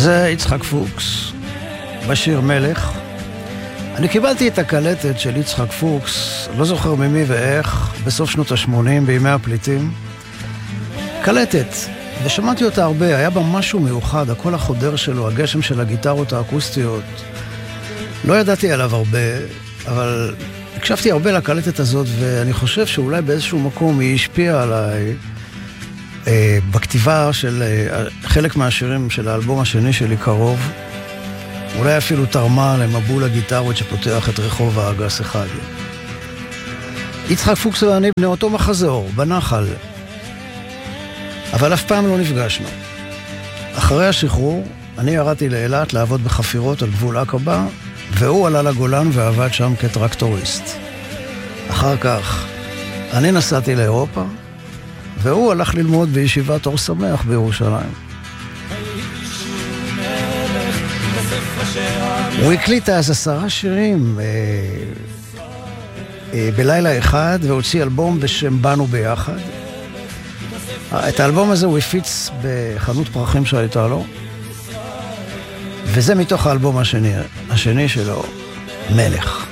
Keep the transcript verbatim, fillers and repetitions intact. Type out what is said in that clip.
זה יצחק פוקס, בשיר מלך. אני קיבלתי את הקלטת של יצחק פוקס, לא זוכר ממי ואיך, בסוף שנות ה-שמונים, בימי הפליטים. קלטת, ושמעתי אותה הרבה, היה בה משהו מיוחד, הקול החודר שלו, הגשם של הגיטרות האקוסטיות. לא ידעתי עליו הרבה, אבל הקשבתי הרבה לקלטת הזאת, ואני חושב שאולי באיזשהו מקום היא השפיעה עליי, אה, בכתיבה של אה, חלק מהשירים של האלבום השני שלי קרוב, אולי אפילו תרמה למבול הגיטרות שפותח את רחוב האגס אחד. יצחק פוקס ואני בני אותו מחזור, בנחל, אבל אף פעם לא נפגשנו. אחרי השחרור, אני ירדתי לאילת לעבוד בחפירות על גבול עקבה, והוא עלה לגולן ועבד שם כטרקטוריסט. אחר כך, אני נסעתי לאירופה, והוא הלך ללמוד בישיבת אור שמח בירושלים. הוא הקליט אז עשרה שירים אה, אה, בלילה אחד, והוציא אלבום בשם באנו ביחד. את האלבום הזה הוא הפיץ בחנות פרחים שהייתה לו, וזה מתוך האלבום השני, השני שלו, מלך.